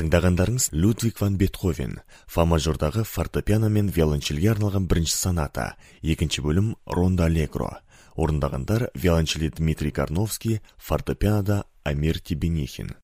Тыңдағандарыңыз Людвиг ван Бетховен, фа мажордағы фортепиано мен виолончельге арналған бірінші соната, екінші бөлім Ронда Аллегро. Орындағандар виолончели Дмитрий Карновский, фортепианода Амир Тебенихин.